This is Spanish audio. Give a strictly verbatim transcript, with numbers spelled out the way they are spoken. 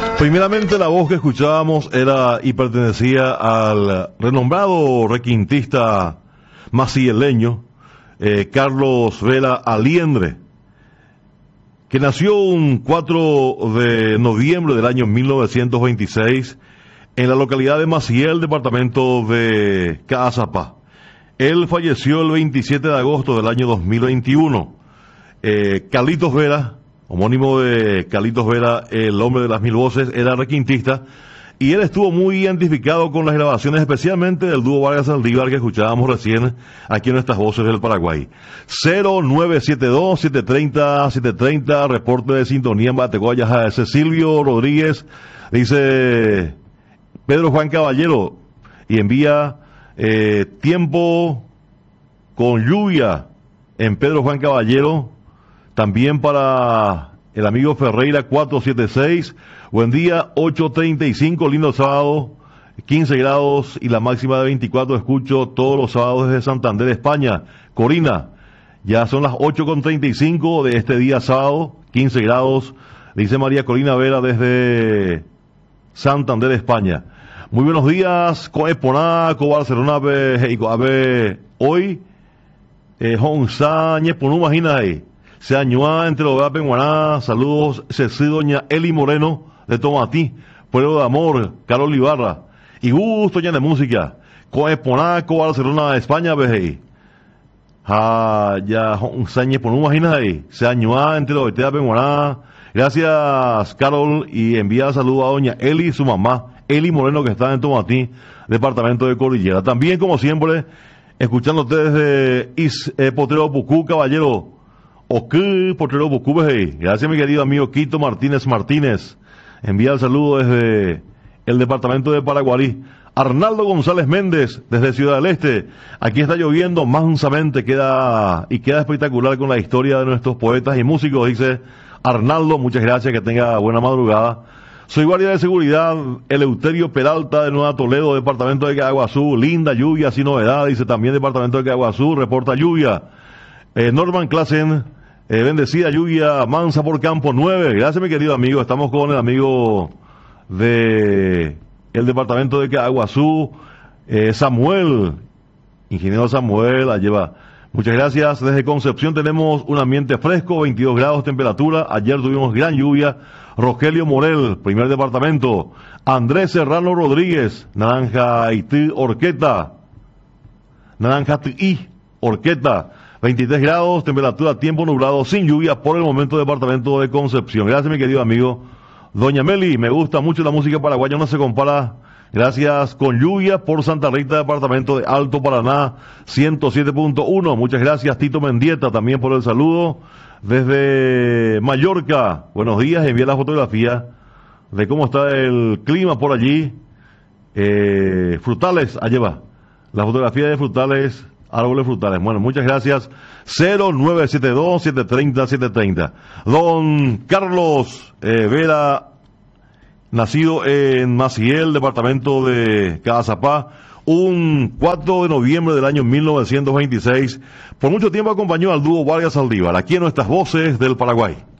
Primeramente la voz que escuchábamos era y pertenecía al renombrado requintista macieleño eh, Carlos Vela Aliendre, que nació un cuatro de noviembre del año mil novecientos veintiséis en la localidad de Maciel, departamento de Caazapá. Él falleció el veintisiete de agosto del año dos mil veintiuno. Eh, Carlitos Vera, homónimo de Carlitos Vera, el hombre de las mil voces, era requintista, y él estuvo muy identificado con las grabaciones, especialmente del dúo Vargas Saldívar que escuchábamos recién aquí en estas voces del Paraguay. cero nueve siete dos, siete tres cero, siete tres cero, reporte de sintonía en Batecoya. Cecilio Rodríguez dice Pedro Juan Caballero, y envía eh, tiempo con lluvia en Pedro Juan Caballero. También para el amigo Ferreira cuatrocientos setenta y seis, buen día, ocho treinta y cinco, lindo sábado, quince grados y la máxima de veinticuatro, escucho todos los sábados desde Santander, España. Corina, ya son las ocho con treinta y cinco de este día sábado, quince grados, dice María Corina Vera desde Santander, España. Muy buenos días, Coeponá, Co Barcelona, Abe, hoy, eh, Honsa, Ñeponú, imagina ahí. Se añua entre los Penguaná, saludos, Ceci, doña Eli Moreno, de Tomatí, Pueblo de Amor, Carol Ibarra, y gusto ya de música, Coeponaco, Barcelona, España, vejey. Ah, ya, Sañe, por un imagina ahí, se añua entre los Penguaná, gracias, Carol, y envía saludos a doña Eli y su mamá, Eli Moreno, que está en Tomatí, departamento de Cordillera. También, como siempre, escuchándote desde Is, eh, Potrero Pucú, caballero, Ok, Potrero Pucú, gracias mi querido amigo Quito Martínez Martínez, envía el saludo desde el departamento de Paraguarí. Arnaldo González Méndez desde Ciudad del Este, aquí está lloviendo mansamente, queda y queda espectacular con la historia de nuestros poetas y músicos, dice Arnaldo, muchas gracias, que tenga buena madrugada. Soy guardia de seguridad, Eleuterio Peralta de Nueva Toledo, departamento de Caguazú, linda lluvia sin novedad, dice también departamento de Caguazú, reporta lluvia. Eh, Norman Klassen, eh, bendecida lluvia, mansa por Campo nueve. Gracias mi querido amigo, estamos con el amigo de el departamento de Caguazú, eh, Samuel, ingeniero Samuel, la lleva. Muchas gracias. Desde Concepción tenemos un ambiente fresco, veintidós grados temperatura, ayer tuvimos gran lluvia. Rogelio Morel, primer departamento. Andrés Serrano Rodríguez, Naranja Haití Orqueta, Naranja Haití Orqueta, veintitrés grados, temperatura, tiempo nublado, sin lluvia por el momento, departamento de Concepción. Gracias mi querido amigo. Doña Meli, me gusta mucho la música paraguaya, no se compara, gracias, con lluvia por Santa Rita, departamento de Alto Paraná, ciento siete punto uno. Muchas gracias Tito Mendieta también por el saludo. Desde Mallorca, buenos días, envía la fotografía de cómo está el clima por allí. Eh, frutales, allá va, la fotografía de frutales, árboles frutales. Bueno, muchas gracias. cero nueve siete dos, siete tres cero, siete tres cero. Don Carlos eh, Vera, nacido en Maciel, departamento de Caazapá, un cuatro de noviembre del año mil novecientos veintiséis. Por mucho tiempo acompañó al dúo Vargas Saldívar, aquí en nuestras voces del Paraguay.